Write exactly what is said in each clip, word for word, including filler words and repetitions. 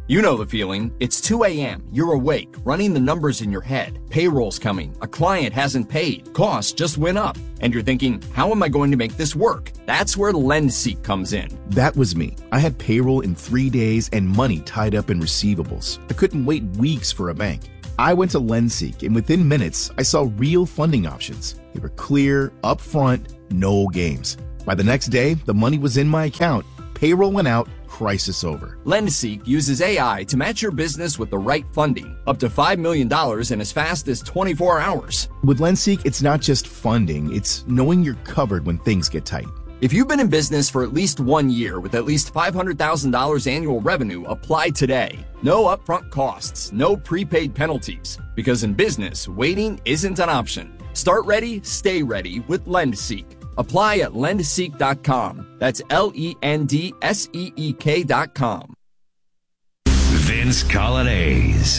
You know the feeling. It's two a.m. You're awake, running the numbers in your head. Payroll's coming. A client hasn't paid. Costs just went up. And you're thinking, how am I going to make this work? That's where LendSeek comes in. That was me. I had payroll in three days and money tied up in receivables. I couldn't wait weeks for a bank. I went to LendSeek, and within minutes, I saw real funding options. They were clear, upfront, no games. By the next day, the money was in my account. Payroll went out. Crisis over. LendSeek uses A I to match your business with the right funding, up to five million dollars in as fast as twenty-four hours. With LendSeek, it's not just funding, it's knowing you're covered when things get tight. If you've been in business for at least one year with at least five hundred thousand dollars annual revenue, apply today. No upfront costs, no prepaid penalties. Because in business, waiting isn't an option. Start ready, stay ready with LendSeek. Apply at lend seek dot com. That's L E N D S E E K dot com. Vince Colonnese.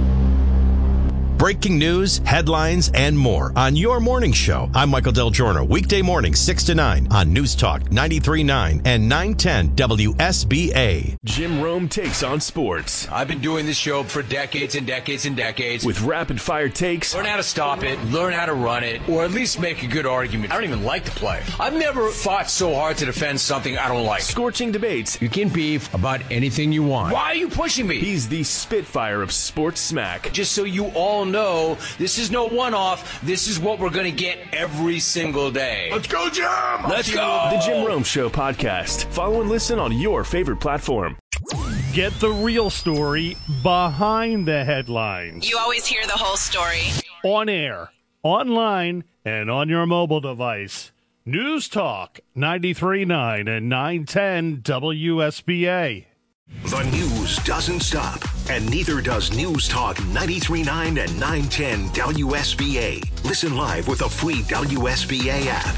Breaking news, headlines, and more on your morning show. I'm Michael Del Giorno, weekday morning, six to nine on News Talk ninety-three point nine and nine ten W S B A. Jim Rome takes on sports. I've been doing this show for decades and decades and decades. With rapid-fire takes. Learn how to stop it, learn how to run it, or at least make a good argument. I don't even like the play. I've never fought so hard to defend something I don't like. Scorching debates. You can beef about anything you want. Why are you pushing me? He's the Spitfire of sports smack. Just so you all know, No, this is no one-off. This is what we're going to get every single day. Let's go, Jim! Let's go! The Jim Rome Show podcast. Follow and listen on your favorite platform. Get the real story behind the headlines. You always hear the whole story. On air, online, and on your mobile device. News Talk ninety-three point nine and nine ten W S B A. The news doesn't stop, and neither does News Talk ninety-three point nine and nine ten W S B A. Listen live with the free W S B A app.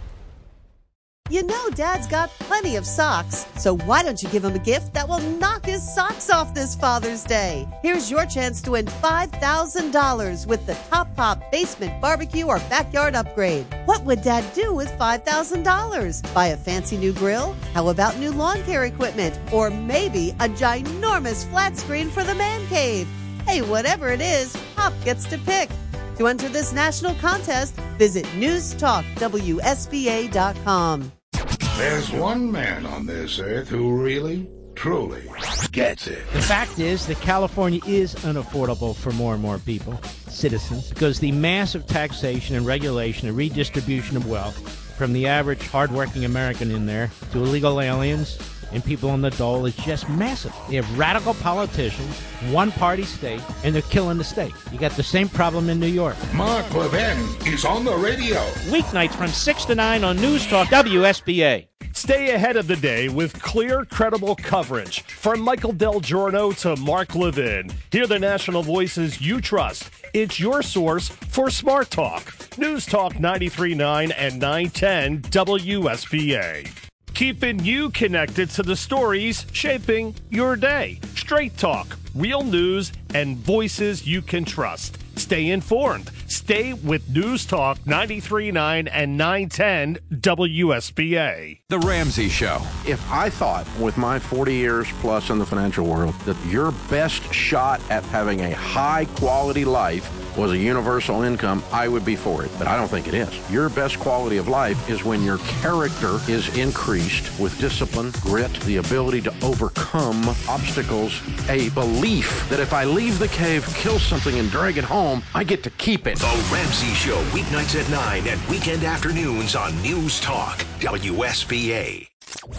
You know Dad's got plenty of socks, so why don't you give him a gift that will knock his socks off this Father's Day? Here's your chance to win five thousand dollars with the Top Pop Basement Barbecue or Backyard Upgrade. What would Dad do with five thousand dollars? Buy a fancy new grill? How about new lawn care equipment? Or maybe a ginormous flat screen for the man cave? Hey, whatever it is, Pop gets to pick. To enter this national contest, visit news talk W S B A dot com. There's one man on this earth who really, truly gets it. The fact is that California is unaffordable for more and more people, citizens, because the massive taxation and regulation and redistribution of wealth from the average hardworking American in there to illegal aliens and people on the dole is just massive. They have radical politicians, one-party state, and they're killing the state. You got the same problem in New York. Mark Levin is on the radio. Weeknights from six to nine on News Talk W S B A. Stay ahead of the day with clear, credible coverage. From Michael Del Giorno to Mark Levin. Hear the national voices you trust. It's your source for Smart Talk. News Talk ninety-three point nine and nine ten W S B A. Keeping you connected to the stories shaping your day. Straight talk, real news, and voices you can trust. Stay informed. Stay with News Talk ninety-three point nine and nine ten W S B A. The Ramsey Show. If I thought, with my forty years plus in the financial world, that your best shot at having a high-quality life was a universal income, I would be for it. But I don't think it is. Your best quality of life is when your character is increased with discipline, grit, the ability to overcome obstacles, a belief that if I leave the cave, kill something, and drag it home, I get to keep it. The Ramsey Show, weeknights at nine and weekend afternoons on News Talk W S B A.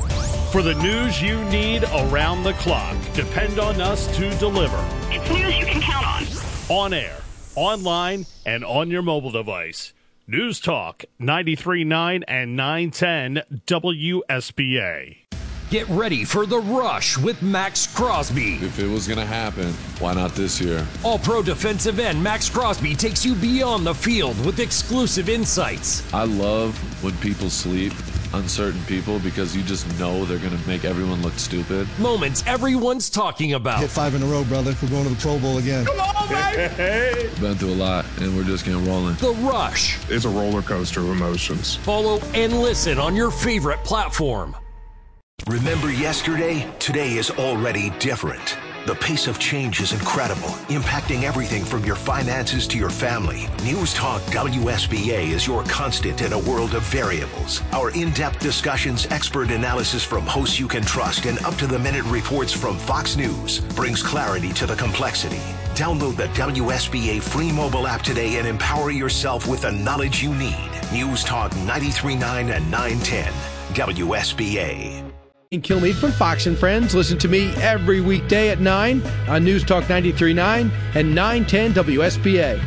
For the news you need around the clock, depend on us to deliver. It's news you can count on. On air, online, and on your mobile device. News Talk ninety-three point nine and nine ten W S B A. Get ready for The Rush with Max Crosby. If it was going to happen, why not this year? All-pro defensive end Max Crosby takes you beyond the field with exclusive insights. I love when people sleep, uncertain people, because you just know they're going to make everyone look stupid. Moments everyone's talking about. Hit five in a row, brother. We're going to the Pro Bowl again. Come on, baby! Been through a lot, and we're just getting rolling. The Rush. It's a roller coaster of emotions. Follow and listen on your favorite platform. Remember yesterday? Today is already different. The pace of change is incredible, impacting everything from your finances to your family. News Talk W S B A is your constant in a world of variables. Our in-depth discussions, expert analysis from hosts you can trust, and up-to-the-minute reports from Fox News brings clarity to the complexity. Download the W S B A free mobile app today and empower yourself with the knowledge you need. News Talk ninety-three point nine and nine ten W S B A. Kilmeade from Fox and Friends. Listen to me every weekday at nine on News Talk ninety-three point nine and nine ten W S B A.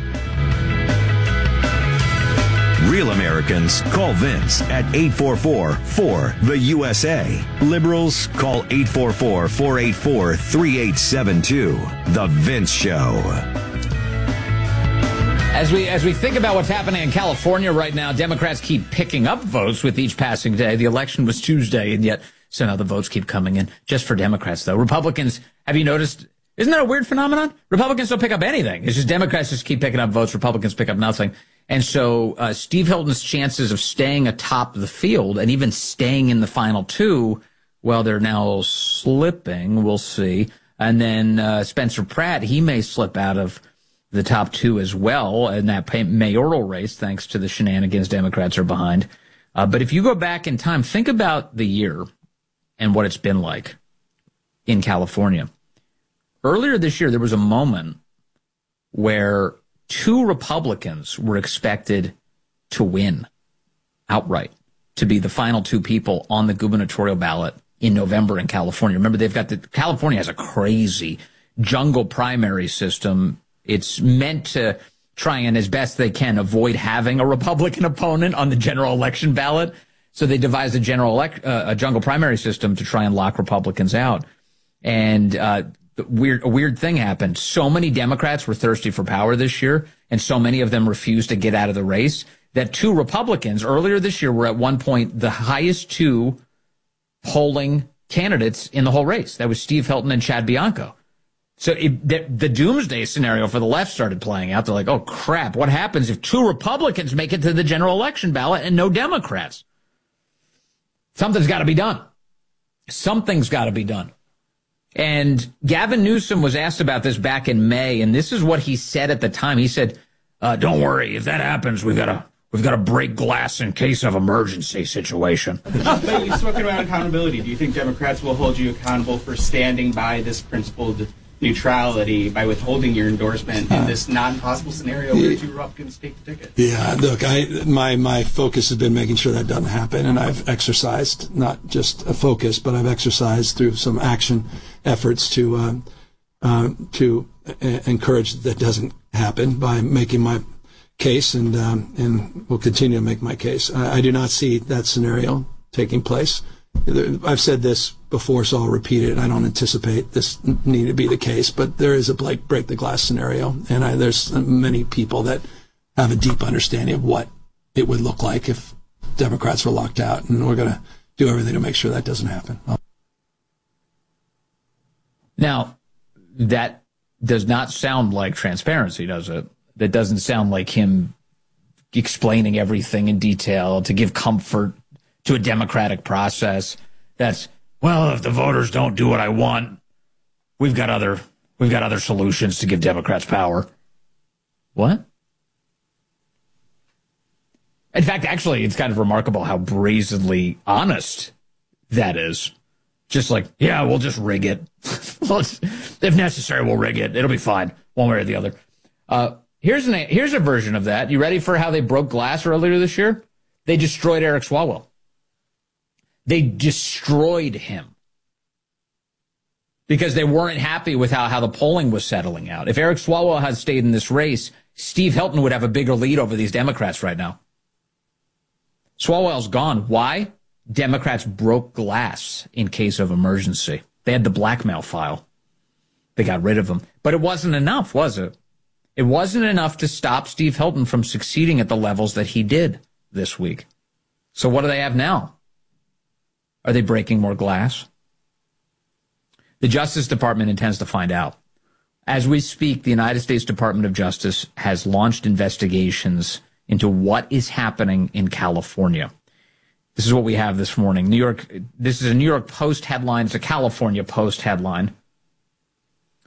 Real Americans call Vince at eight four four, four, the U S A. Liberals call eight four four, four eight four, three eight seven two. The Vince Show. As we as we think about what's happening in California right now, Democrats keep picking up votes with each passing day. The election was Tuesday, and yet somehow the votes keep coming in just for Democrats, though. Republicans, have you noticed? Isn't that a weird phenomenon? Republicans don't pick up anything. It's just Democrats just keep picking up votes. Republicans pick up nothing. And so uh, Steve Hilton's chances of staying atop the field and even staying in the final two, well, they're now slipping. We'll see. And then uh, Spencer Pratt, he may slip out of the top two as well in that mayoral race, thanks to the shenanigans Democrats are behind. Uh, but if you go back in time, think about the year and what it's been like in California. Earlier this year, there was a moment where two Republicans were expected to win outright, to be the final two people on the gubernatorial ballot in November in California. Remember, they've got the California has a crazy jungle primary system. It's meant to try and, as best they can, avoid having a Republican opponent on the general election ballot. So they devised a general elect, uh, a jungle primary system to try and lock Republicans out. And uh, the weird, a weird thing happened. So many Democrats were thirsty for power this year, and so many of them refused to get out of the race, that two Republicans earlier this year were at one point the highest two polling candidates in the whole race. That was Steve Hilton and Chad Bianco. So it, the, the doomsday scenario for the left started playing out. They're like, oh, crap, what happens if two Republicans make it to the general election ballot and no Democrats? Something's got to be done. Something's got to be done. And Gavin Newsom was asked about this back in May, and this is what he said at the time. He said, uh, don't worry, if that happens, we've got to we've got to break glass in case of emergency situation. But you've spoken about accountability. Do you think Democrats will hold you accountable for standing by this principled neutrality by withholding your endorsement in this non-possible scenario where two Republicans take the ticket? Yeah, look, I my my focus has been making sure that doesn't happen, and I've exercised not just a focus, but I've exercised through some action efforts to um, uh, to uh, encourage that doesn't happen by making my case, and um, and will continue to make my case. I, I do not see that scenario taking place. I've said this before, so I'll repeat it. I don't anticipate this need to be the case, but there is a break, break the glass scenario, and I, there's many people that have a deep understanding of what it would look like if Democrats were locked out, and we're going to do everything to make sure that doesn't happen. Now, that does not sound like transparency, does it? That doesn't sound like him explaining everything in detail to give comfort to a democratic process. That's, well, if the voters don't do what I want, we've got other we've got other solutions to give Democrats power. What? In fact, actually, it's kind of remarkable how brazenly honest that is. Just like, yeah, we'll just rig it. If necessary, we'll rig it. It'll be fine, one way or the other. Uh, here's an here's a version of that. You ready for how they broke glass earlier this year? They destroyed Eric Swalwell. They destroyed him because they weren't happy with how, how the polling was settling out. If Eric Swalwell had stayed in this race, Steve Hilton would have a bigger lead over these Democrats right now. Swalwell's gone. Why? Democrats broke glass in case of emergency. They had the blackmail file. They got rid of him. But it wasn't enough, was it? It wasn't enough to stop Steve Hilton from succeeding at the levels that he did this week. So what do they have now? Are they breaking more glass? The Justice Department intends to find out. As we speak, the United States Department of Justice has launched investigations into what is happening in California. This is what we have this morning. New York. This is a New York Post headline. It's a California Post headline.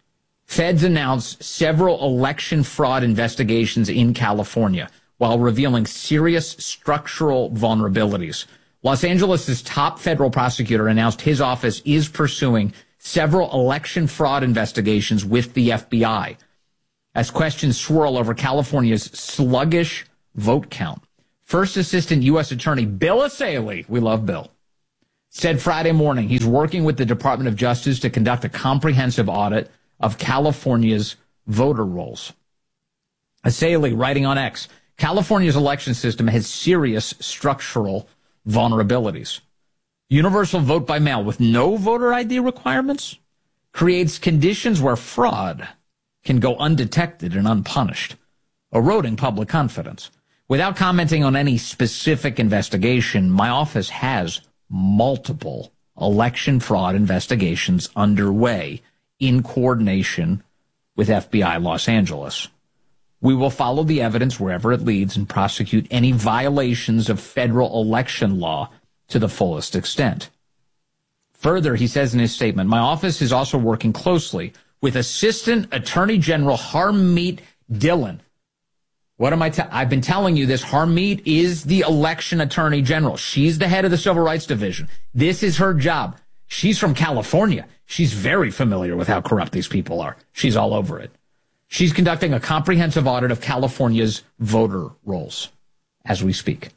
Feds announced several election fraud investigations in California while revealing serious structural vulnerabilities. Los Angeles' top federal prosecutor announced his office is pursuing several election fraud investigations with the F B I as questions swirl over California's sluggish vote count. First Assistant U S Attorney Bill Asaley, we love Bill, said Friday morning he's working with the Department of Justice to conduct a comprehensive audit of California's voter rolls. Asaley, writing on X, California's election system has serious structural vulnerabilities. Universal vote by mail with no voter I D requirements creates conditions where fraud can go undetected and unpunished, eroding public confidence. Without commenting on any specific investigation, my office has multiple election fraud investigations underway in coordination with F B I Los Angeles. We will follow the evidence wherever it leads and prosecute any violations of federal election law to the fullest extent. Further, he says in his statement, my office is also working closely with Assistant Attorney General Harmeet Dillon. What am I te- I've been telling you this. Harmeet is the election attorney general. She's the head of the Civil Rights Division. This is her job. She's from California. She's very familiar with how corrupt these people are. She's all over it. She's conducting a comprehensive audit of California's voter rolls as we speak.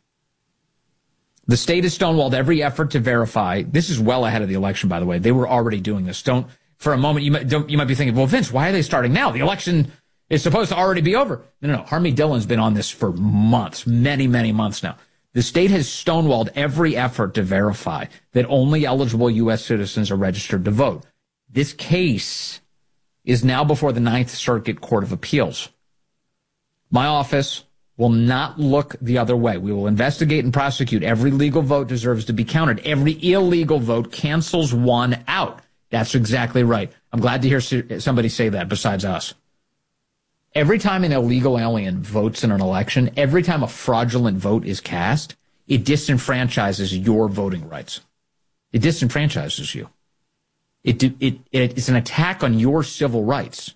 The state has stonewalled every effort to verify. This is well ahead of the election, by the way. They were already doing this. Don't, for a moment, you might, don't, you might be thinking, well, Vince, why are they starting now? The election is supposed to already be over. No, no, no. Harmeet Dillon's been on this for months, many, many months now. The state has stonewalled every effort to verify that only eligible U S citizens are registered to vote. This case is now before the Ninth Circuit Court of Appeals. My office will not look the other way. We will investigate and prosecute. Every legal vote deserves to be counted. Every illegal vote cancels one out. That's exactly right. I'm glad to hear somebody say that besides us. Every time an illegal alien votes in an election, every time a fraudulent vote is cast, it disenfranchises your voting rights. It disenfranchises you. It, it, it's an attack on your civil rights.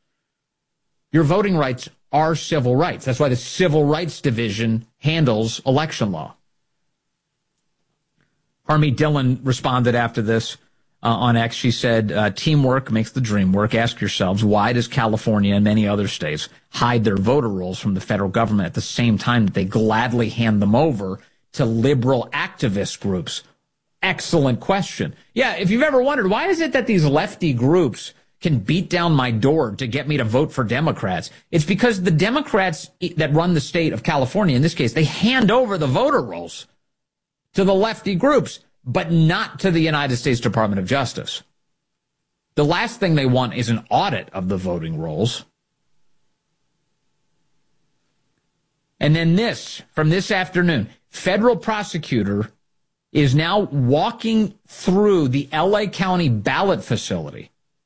Your voting rights are civil rights. That's why the Civil Rights Division handles election law. Harmeet Dillon responded after this uh, on X. She said, uh, teamwork makes the dream work. Ask yourselves, why does California and many other states hide their voter rolls from the federal government at the same time that they gladly hand them over to liberal activist groups? Excellent question. Yeah, if you've ever wondered, why is it that these lefty groups can beat down my door to get me to vote for Democrats? It's because the Democrats that run the state of California, in this case, they hand over the voter rolls to the lefty groups, but not to the United States Department of Justice. The last thing they want is an audit of the voting rolls. And then this, from this afternoon, federal prosecutor is now walking through the L A County ballot facility.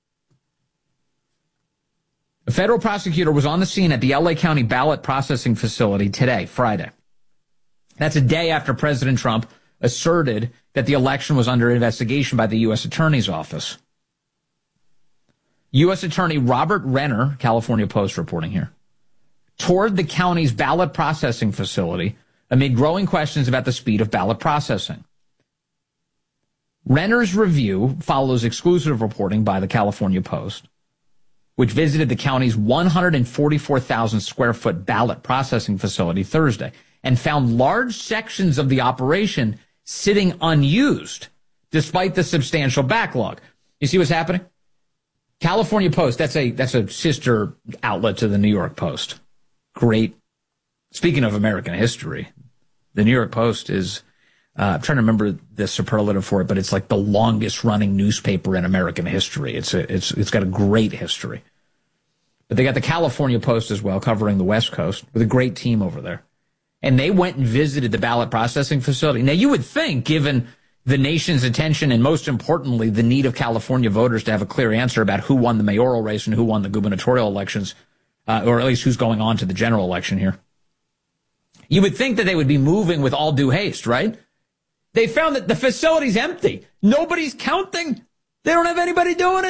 A federal prosecutor was on the scene at the L A County ballot processing facility today, Friday. That's a day after President Trump asserted that the election was under investigation by the U S Attorney's Office. U S Attorney Robert Renner, California Post reporting here, toured the county's ballot processing facility amid growing questions about the speed of ballot processing. Renner's review follows exclusive reporting by the California Post, which visited the county's one hundred forty-four thousand square foot ballot processing facility Thursday and found large sections of the operation sitting unused despite the substantial backlog. You see what's happening? California Post, that's a that's a sister outlet to the New York Post. Great. Speaking of American history, the New York Post is, uh, I'm trying to remember the superlative for it, but it's like the longest running newspaper in American history. It's a, it's it's got a great history. But they got the California Post as well, covering the West Coast, with a great team over there. And they went and visited the ballot processing facility. Now, you would think, given the nation's attention and, most importantly, the need of California voters to have a clear answer about who won the mayoral race and who won the gubernatorial elections, uh, or at least who's going on to the general election here, you would think that they would be moving with all due haste, right? They found that the facility's empty. Nobody's counting. They don't have anybody doing it.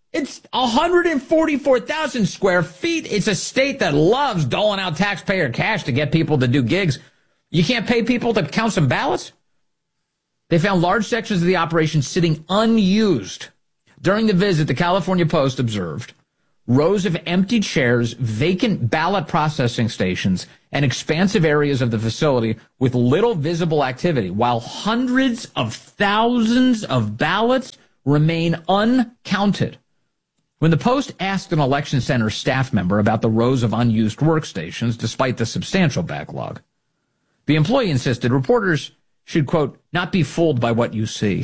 It's one hundred forty-four thousand square feet. It's a state that loves doling out taxpayer cash to get people to do gigs. You can't pay people to count some ballots? They found large sections of the operation sitting unused. During the visit, the California Post observed rows of empty chairs, vacant ballot processing stations, and expansive areas of the facility with little visible activity, while hundreds of thousands of ballots remain uncounted. When the Post asked an election center staff member about the rows of unused workstations, despite the substantial backlog, the employee insisted reporters should, quote, not be fooled by what you see.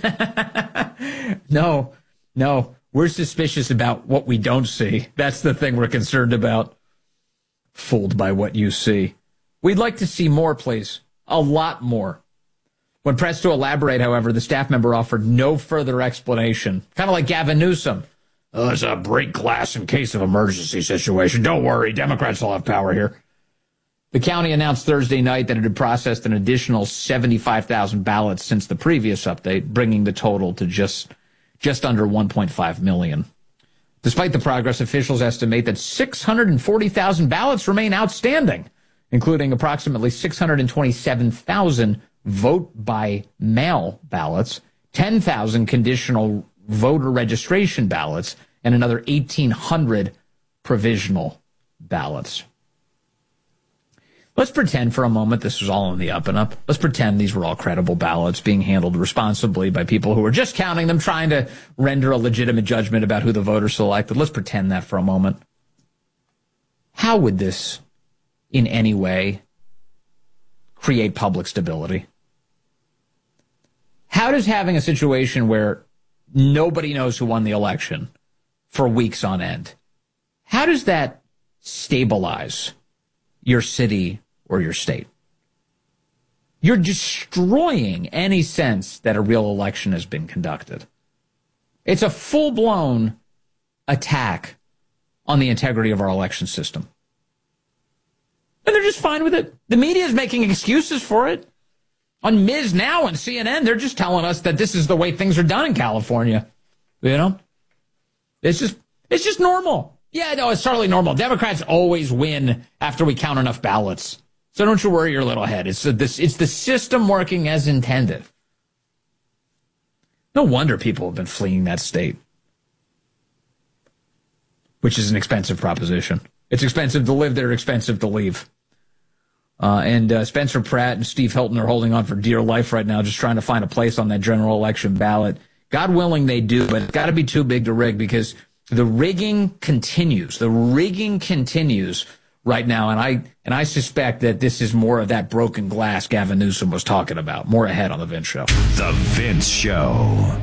No, no, we're suspicious about what we don't see. That's the thing we're concerned about. Fooled by what you see. We'd like to see more, please. A lot more. When pressed to elaborate, however, the staff member offered no further explanation. Kind of like Gavin Newsom. Oh, it's a break glass in case of emergency situation. Don't worry, Democrats will have power here. The county announced Thursday night that it had processed an additional seventy-five thousand ballots since the previous update, bringing the total to just, just under one point five million. Despite the progress, officials estimate that six hundred forty thousand ballots remain outstanding, including approximately six hundred twenty-seven thousand vote-by-mail ballots, ten thousand conditional voter registration ballots, and another eighteen hundred provisional ballots. Let's pretend for a moment this was all on the up and up. Let's pretend these were all credible ballots being handled responsibly by people who were just counting them, trying to render a legitimate judgment about who the voter selected. Let's pretend that for a moment. How would this in any way create public stability? How does having a situation where nobody knows who won the election for weeks on end, how does that stabilize your city or your state? You're destroying any sense that a real election has been conducted. It's a full-blown attack on the integrity of our election system. And they're just fine with it. The media is making excuses for it. On Miz Now and C N N, they're just telling us that this is the way things are done in California. You know? It's just, it's just normal. Yeah, no, it's totally normal. Democrats always win after we count enough ballots. So don't you worry your little head. It's, a, this, it's the system working as intended. No wonder people have been fleeing that state, which is an expensive proposition. It's expensive to live there, expensive to leave. Uh, and uh, Spencer Pratt and Steve Hilton are holding on for dear life right now, just trying to find a place on that general election ballot. God willing they do, but it's got to be too big to rig because the rigging continues. The rigging continues right now, and I and I suspect that this is more of that broken glass Gavin Newsom was talking about. More ahead on The Vince Show. The Vince Show.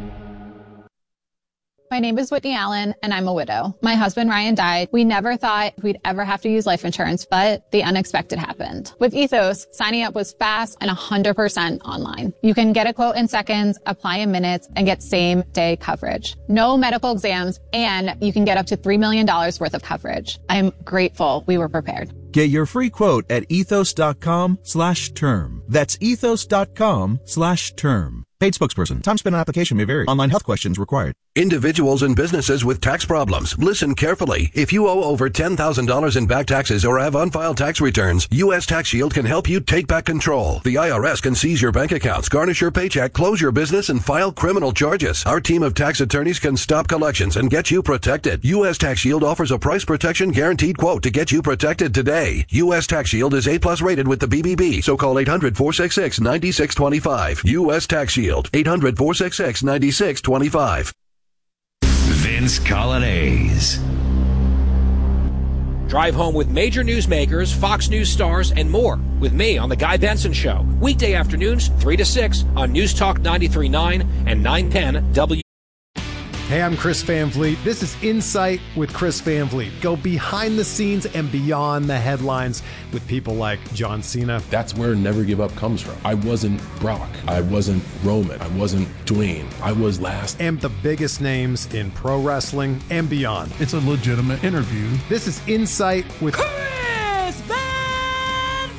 My name is Whitney Allen, and I'm a widow. My husband, Ryan, died. We never thought we'd ever have to use life insurance, but the unexpected happened. With Ethos, signing up was fast and one hundred percent online. You can get a quote in seconds, apply in minutes, and get same-day coverage. No medical exams, and you can get up to three million dollars worth of coverage. I'm grateful we were prepared. Get your free quote at ethos.com slash term. That's ethos.com slash term. Paid spokesperson. Time spent on application may vary. Online health questions required. Individuals and businesses with tax problems. Listen carefully. If you owe over ten thousand dollars in back taxes or have unfiled tax returns, U S Tax Shield can help you take back control. The I R S can seize your bank accounts, garnish your paycheck, close your business, and file criminal charges. Our team of tax attorneys can stop collections and get you protected. U S Tax Shield offers a price protection guaranteed quote to get you protected today. U S Tax Shield is A plus rated with the B B B, so call eight hundred, four six six, nine six two five. U S Tax Shield, eight hundred, four six six, nine six two five. Vince Coglianese. Drive home with major newsmakers, Fox News stars, and more with me on The Guy Benson Show. Weekday afternoons, three to six on News Talk ninety-three point nine and nine ten W. Hey, I'm Chris Van Vliet. This is Insight with Chris Van Vliet. Go behind the scenes and beyond the headlines with people like John Cena. That's where Never Give Up comes from. I wasn't Brock. I wasn't Roman. I wasn't Dwayne. I was last. And the biggest names in pro wrestling and beyond. It's a legitimate interview. This is Insight with Chris Van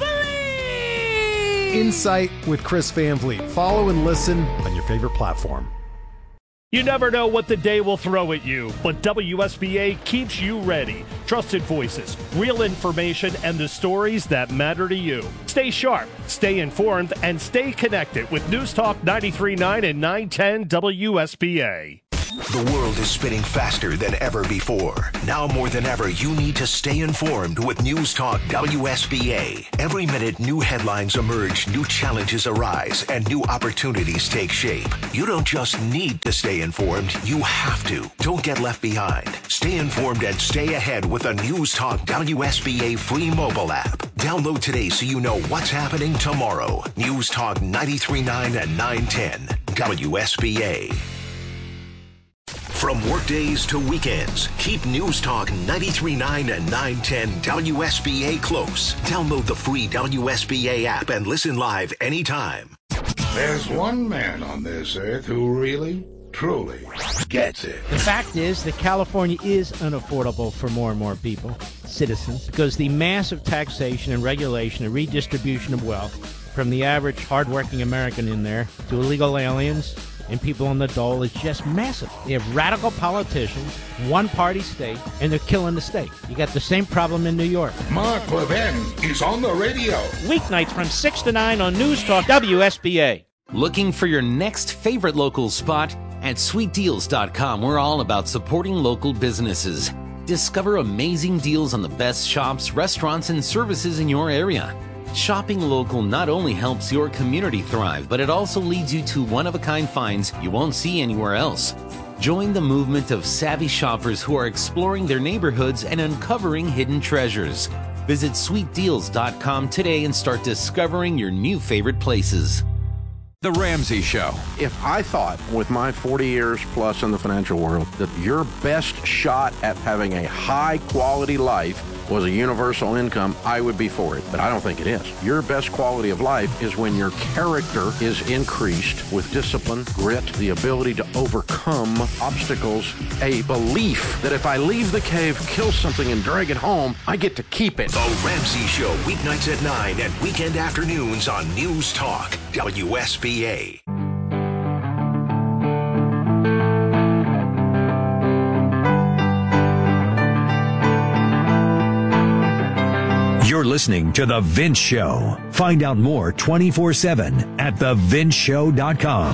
Vliet. Insight with Chris Van Vliet. Follow and listen on your favorite platform. You never know what the day will throw at you, but W S B A keeps you ready. Trusted voices, real information, and the stories that matter to you. Stay sharp, stay informed, and stay connected with News Talk ninety-three point nine and nine ten W S B A. The world is spinning faster than ever before. Now more than ever, you need to stay informed with News Talk W S B A. Every minute, new headlines emerge, new challenges arise, and new opportunities take shape. You don't just need to stay informed, you have to. Don't get left behind. Stay informed and stay ahead with a News Talk W S B A free mobile app. Download today so you know what's happening tomorrow. News Talk ninety-three point nine and nine ten W S B A. From workdays to weekends, keep News Talk ninety-three point nine and nine ten W S B A close. Download the free W S B A app and listen live anytime. There's one man on this earth who really, truly gets it. The fact is that California is unaffordable for more and more people, citizens, because the massive taxation and regulation and redistribution of wealth from the average hardworking American in there to illegal aliens and people on the dole is just massive. They have radical politicians, one-party state, and they're killing the state. You got the same problem in New York. Mark Levin is on the radio. Weeknights from six to nine on News Talk W S B A. Looking for your next favorite local spot? At sweet deals dot com, we're all about supporting local businesses. Discover amazing deals on the best shops, restaurants, and services in your area. Shopping local not only helps your community thrive, but it also leads you to one-of-a-kind finds you won't see anywhere else. Join the movement of savvy shoppers who are exploring their neighborhoods and uncovering hidden treasures. Visit sweet deals dot com today and start discovering your new favorite places. The Ramsey Show. If I thought with my forty years plus in the financial world that your best shot at having a high quality life was a universal income, I would be for it. But I don't think it is. Your best quality of life is when your character is increased with discipline, grit, the ability to overcome obstacles, a belief that if I leave the cave, kill something, and drag it home, I get to keep it. The Ramsey Show, weeknights at nine and weekend afternoons on News Talk W S B A. You're listening to The Vince Show. Find out more twenty-four seven at the vince show dot com.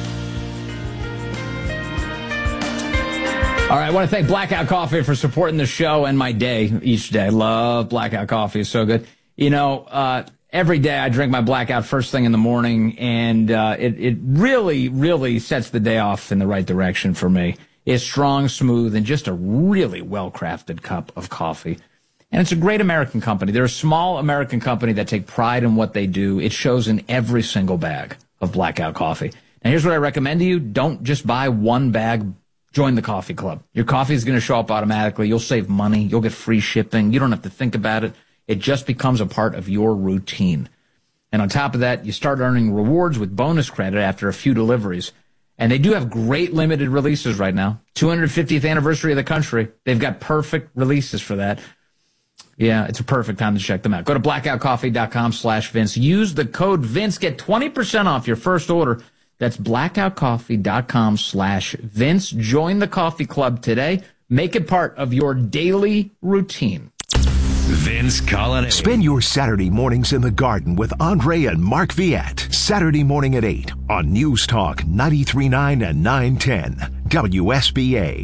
All right, I want to thank Blackout Coffee for supporting the show and my day each day. Love Blackout Coffee. It's so good. You know, uh, every day I drink my Blackout first thing in the morning, and uh, it, it really, really sets the day off in the right direction for me. It's strong, smooth, and just a really well-crafted cup of coffee. And it's a great American company. They're a small American company that take pride in what they do. It shows in every single bag of Blackout Coffee. Now, here's what I recommend to you. Don't just buy one bag. Join the coffee club. Your coffee is going to show up automatically. You'll save money. You'll get free shipping. You don't have to think about it. It just becomes a part of your routine. And on top of that, you start earning rewards with bonus credit after a few deliveries. And they do have great limited releases right now. two hundred fiftieth anniversary of the country. They've got perfect releases for that. Yeah, it's a perfect time to check them out. Go to blackout coffee dot com slash Vince. Use the code Vince. Get twenty percent off your first order. That's blackout coffee dot com slash Vince. Join the coffee club today. Make it part of your daily routine. Vince Colonnelli. Spend your Saturday mornings in the garden with Andre and Mark Viette. Saturday morning at eight on News Talk ninety-three point nine and nine ten W S B A.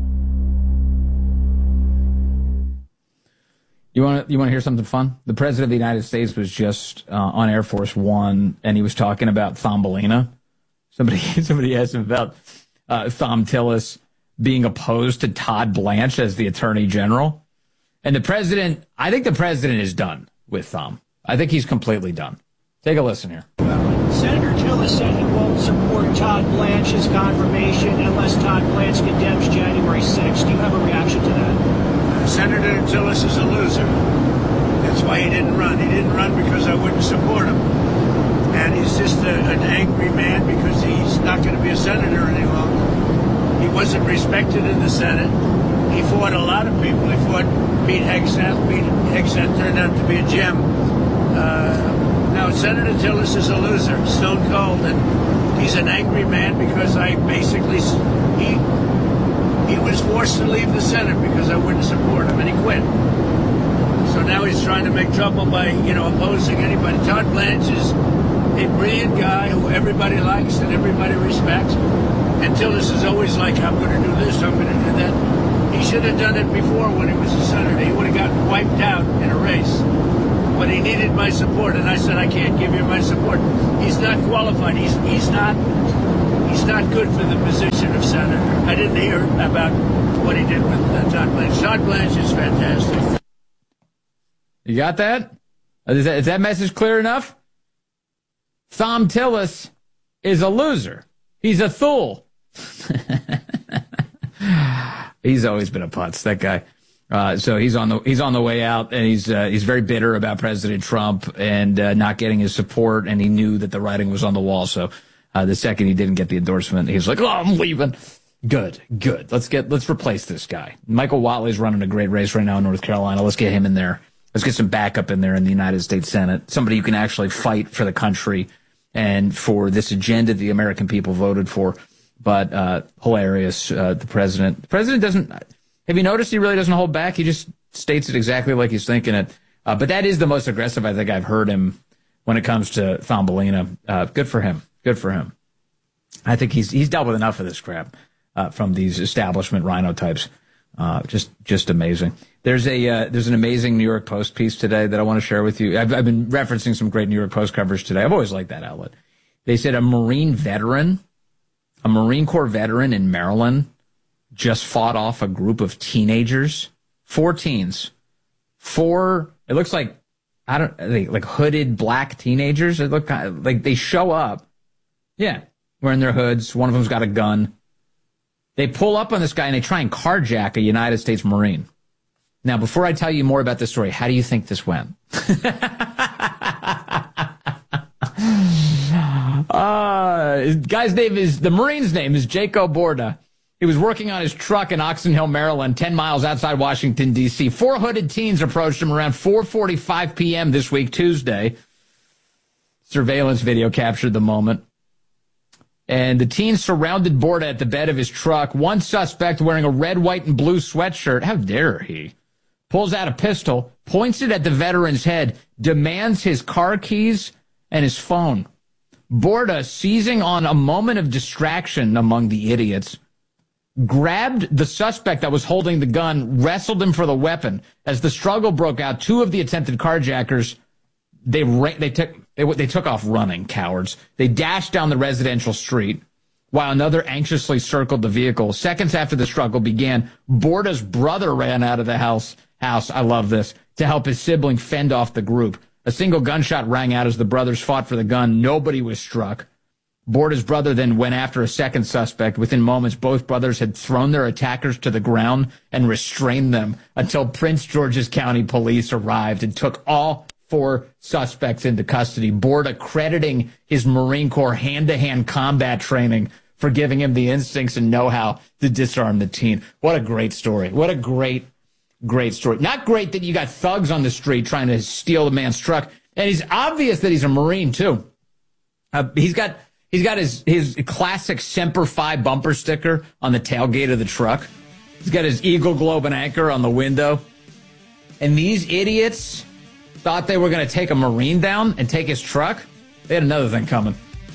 You want to you want to hear something fun? The President of the United States was just uh, on Air Force One, and he was talking about Thumbelina. Somebody somebody asked him about uh, Thom Tillis being opposed to Todd Blanche as the Attorney General. And the President, I think the President is done with Thom. I think he's completely done. Take a listen here. Senator Tillis said he won't support Todd Blanche's confirmation unless Todd Blanche condemns January sixth. Do you have a reaction to that? Senator Tillis is a loser. That's why he didn't run. He didn't run because I wouldn't support him. And he's just a, an angry man because he's not going to be a senator any longer. He wasn't respected in the Senate. He fought a lot of people. He fought Pete Hegseth. Pete Hegseth turned out to be a gem. Uh, now, Senator Tillis is a loser, stone cold. And He's an angry man because I basically, he, he was forced to leave the Senate because I wouldn't support him, and he quit. So now he's trying to make trouble by, you know, opposing anybody. Todd Blanche is a brilliant guy who everybody likes and everybody respects. And Tillis is always like, I'm going to do this, I'm going to do that. He should have done it before when he was a senator. He would have gotten wiped out in a race. But he needed my support, and I said, I can't give you my support. He's not qualified. He's he's not he's not good for the position of senator. I didn't hear about what he did with uh, Todd Blanche. Todd Blanche is fantastic. You got that? Is that, is that message clear enough? Thom Tillis is a loser. He's a fool. He's always been a putz, that guy. Uh, so he's on the he's on the way out, and he's uh, he's very bitter about President Trump and uh, not getting his support, and he knew that the writing was on the wall. So uh, the second he didn't get the endorsement, he was like, "Oh, I'm leaving." Good, good. Let's get let's replace this guy. Michael Watley's running a great race right now in North Carolina. Let's get him in there. Let's get some backup in there in the United States Senate. Somebody who can actually fight for the country and for this agenda the American people voted for. But uh, hilarious, uh, the president. The president doesn't. Have you noticed he really doesn't hold back? He just states it exactly like he's thinking it. Uh, but that is the most aggressive I think I've heard him when it comes to Thumbelina. Uh, good for him. Good for him. I think he's he's dealt with enough of this crap uh, from these establishment rhino types. Uh, just just amazing. There's a uh, there's an amazing New York Post piece today that I want to share with you. I've, I've been referencing some great New York Post coverage today. I've always liked that outlet. They said a Marine veteran, a Marine Corps veteran in Maryland, just fought off a group of teenagers, four teens, four. It looks like I don't they, like hooded black teenagers. They look kind of, like they show up, yeah, wearing their hoods. One of them's got a gun. They pull up on this guy and they try and carjack a United States Marine. Now, before I tell you more about this story, how do you think this went? uh, his guy's name is the Marine's name is Jaco Borda. He was working on his truck in Oxon Hill, Maryland, ten miles outside Washington, D C Four hooded teens approached him around four forty-five p.m. this week, Tuesday. Surveillance video captured the moment. And the teens surrounded Borda at the bed of his truck. One suspect wearing a red, white, and blue sweatshirt, how dare he, pulls out a pistol, points it at the veteran's head, demands his car keys and his phone. Borda, seizing on a moment of distraction among the idiots, grabbed the suspect that was holding the gun, wrestled him for the weapon. As the struggle broke out, two of the attempted carjackers, they they took they, they took off running, cowards. They dashed down the residential street while another anxiously circled the vehicle. Seconds after the struggle began, Borda's brother ran out of the house, house, I love this, to help his sibling fend off the group. A single gunshot rang out as the brothers fought for the gun. Nobody was struck. Borda's brother then went after a second suspect. Within moments, both brothers had thrown their attackers to the ground and restrained them until Prince George's County Police arrived and took all four suspects into custody. Borda crediting his Marine Corps hand-to-hand combat training for giving him the instincts and know-how to disarm the teen. What a great story. What a great, great story. Not great that you got thugs on the street trying to steal a man's truck. And it's obvious that he's a Marine, too. Uh, he's got... He's got his, his classic Semper Fi bumper sticker on the tailgate of the truck. He's got his Eagle Globe and Anchor on the window. And these idiots thought they were going to take a Marine down and take his truck. They had another thing coming.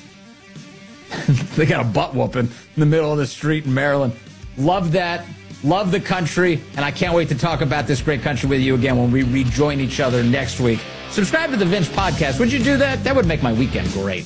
They got a butt whooping in the middle of the street in Maryland. Love that. Love the country. And I can't wait to talk about this great country with you again when we rejoin each other next week. Subscribe to the Vince Podcast. Would you do that? That would make my weekend great.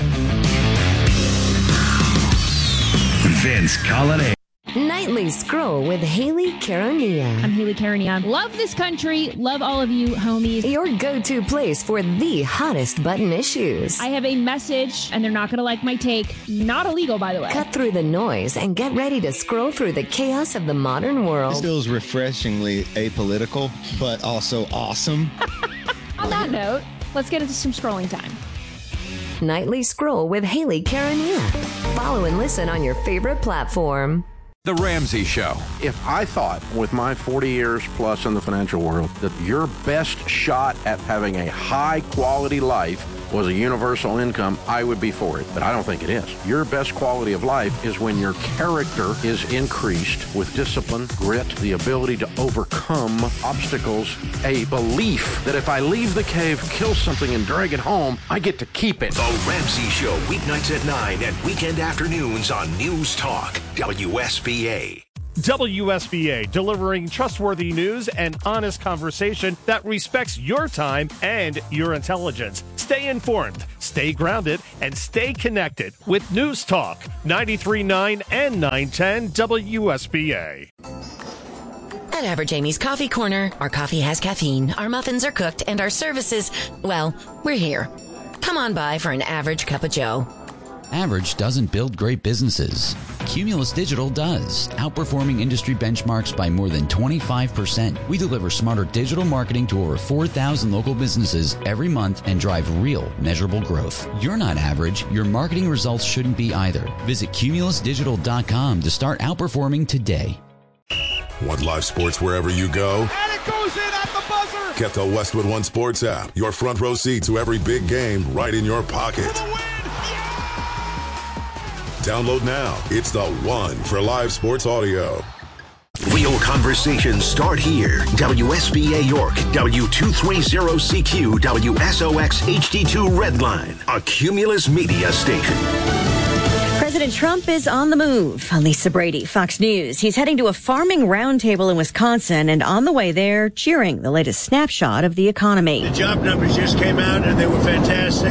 Vince Colonnade. Nightly Scroll with Haley Carania. I'm Haley Carania. Love this country. Love all of you, homies. Your go-to place for the hottest button issues. I have a message, and they're not going to like my take. Not illegal, by the way. Cut through the noise and get ready to scroll through the chaos of the modern world. This feels refreshingly apolitical, but also awesome. On that note, let's get into some scrolling time. Nightly Scroll with Haley Carania. Follow and listen on your favorite platform. The Ramsey Show. If I thought with my forty years plus in the financial world that your best shot at having a high quality life was a universal income, I would be for it. But I don't think it is. Your best quality of life is when your character is increased with discipline, grit, the ability to overcome obstacles, a belief that if I leave the cave, kill something, and drag it home, I get to keep it. The Ramsey Show, weeknights at nine and weekend afternoons on News Talk, W S B A. W S B A, delivering trustworthy news and honest conversation that respects your time and your intelligence. Stay informed, stay grounded, and stay connected with News Talk ninety-three point nine and nine ten W S B A. At Average Amy's Coffee Corner, our coffee has caffeine, our muffins are cooked, and our services, well, we're here. Come on by for an average cup of joe. Average doesn't build great businesses. Cumulus Digital does, outperforming industry benchmarks by more than twenty-five percent. We deliver smarter digital marketing to over four thousand local businesses every month and drive real, measurable growth. You're not average. Your marketing results shouldn't be either. Visit cumulus digital dot com to start outperforming today. Want live sports wherever you go? And it goes in at the buzzer! Get the Westwood One Sports app. Your front row seat to every big game right in your pocket. Download now. It's the one for live sports audio. Real conversations start here. W S B A York, W two thirty C Q, W S O X H D two Redline, a Cumulus media station. President Trump is on the move. Lisa Brady, Fox News. He's heading to a farming roundtable in Wisconsin, and on the way there, cheering the latest snapshot of the economy. The job numbers just came out, and they were fantastic.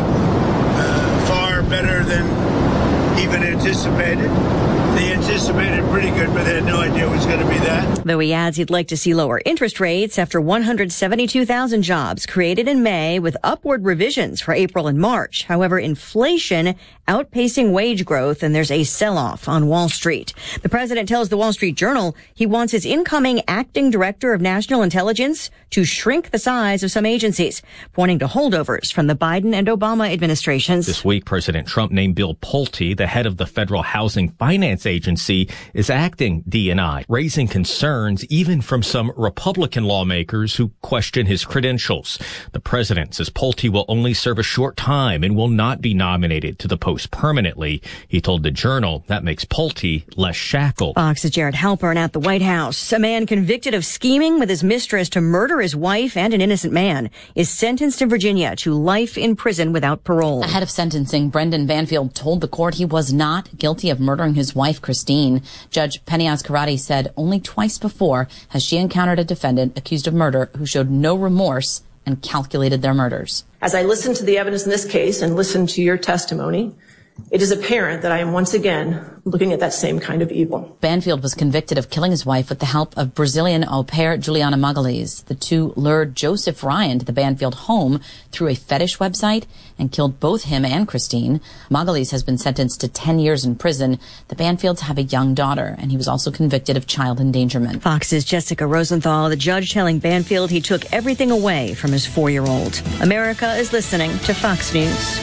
Uh, far better than even anticipated. They anticipated pretty good, but they had no idea it was going to be that. Though he adds he'd like to see lower interest rates after one hundred seventy-two thousand jobs created in May with upward revisions for April and March. However, inflation outpacing wage growth, and there's a sell-off on Wall Street. The president tells the Wall Street Journal he wants his incoming acting director of national intelligence to shrink the size of some agencies, pointing to holdovers from the Biden and Obama administrations. This week, President Trump named Bill Pulte, the head of the Federal Housing Finance Agency, as acting D and I, raising concerns even from some Republican lawmakers who question his credentials. The president says Pulte will only serve a short time and will not be nominated to the post permanently. He told the Journal that makes Pulte less shackled. Fox's Jared Halpern at the White House. A man convicted of scheming with his mistress to murder his wife and an innocent man is sentenced in Virginia to life in prison without parole. Ahead of sentencing, Brendan Banfield told the court he was not guilty of murdering his wife, Christine. Judge Penny-Oz Karate said only twice before has she encountered a defendant accused of murder who showed no remorse and calculated their murders. As I listen to the evidence in this case and listen to your testimony, it is apparent that I am once again looking at that same kind of evil. Banfield was convicted of killing his wife with the help of Brazilian au pair Juliana Magalhães. The two lured Joseph Ryan to the Banfield home through a fetish website and killed both him and Christine. Magalhães has been sentenced to ten years in prison. The Banfields have a young daughter, and he was also convicted of child endangerment. Fox's Jessica Rosenthal, the judge telling Banfield he took everything away from his four-year-old. America is listening to Fox News.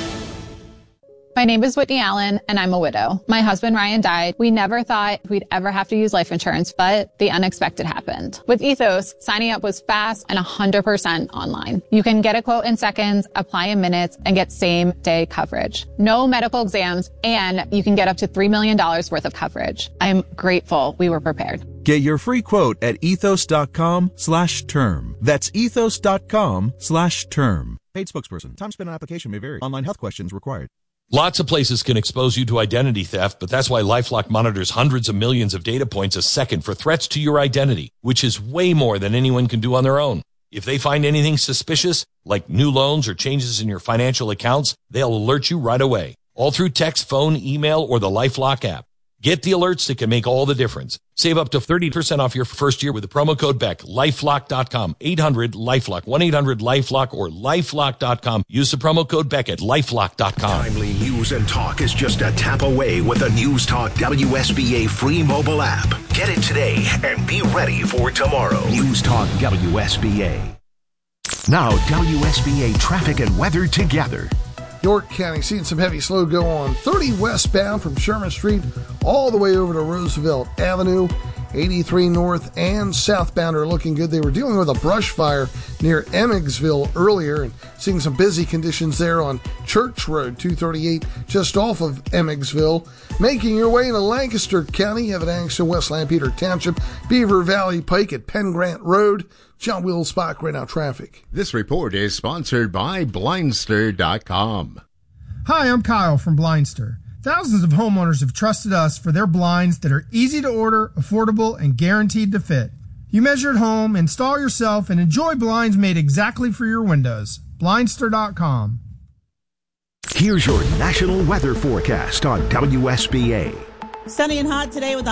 My name is Whitney Allen, and I'm a widow. My husband, Ryan, died. We never thought we'd ever have to use life insurance, but the unexpected happened. With Ethos, signing up was fast and one hundred percent online. You can get a quote in seconds, apply in minutes, and get same-day coverage. No medical exams, and you can get up to three million dollars worth of coverage. I'm grateful we were prepared. Get your free quote at ethos.com slash term. That's ethos.com slash term. Paid spokesperson. Time spent on application may vary. Online health questions required. Lots of places can expose you to identity theft, but that's why LifeLock monitors hundreds of millions of data points a second for threats to your identity, which is way more than anyone can do on their own. If they find anything suspicious, like new loans or changes in your financial accounts, they'll alert you right away, all through text, phone, email, or the LifeLock app. Get the alerts that can make all the difference. Save up to thirty percent off your first year with the promo code Beck. LifeLock dot com, eight hundred LifeLock, one eight hundred LifeLock, or LifeLock dot com. Use the promo code Beck at LifeLock dot com. Timely news and talk is just a tap away with the News Talk W S B A free mobile app. Get it today and be ready for tomorrow. News Talk W S B A. Now W S B A traffic and weather together. York County seeing some heavy slow go on thirty westbound from Sherman Street all the way over to Roosevelt Avenue. eighty-three north and southbound are looking good. They were dealing with a brush fire near Emmetsville earlier and seeing some busy conditions there on Church Road two thirty-eight just off of Emmetsville. Making your way into Lancaster County, have an accident West Lampeter Township, Beaver Valley Pike at Penn Grant Road. John Wheels Spock right now traffic. This report is sponsored by Blindster dot com. Hi, I'm Kyle from Blindster. Thousands of homeowners have trusted us for their blinds that are easy to order, affordable, and guaranteed to fit. You measure at home, install yourself, and enjoy blinds made exactly for your windows. Blindster dot com. Here's your national weather forecast on W S B A. Sunny and hot today with a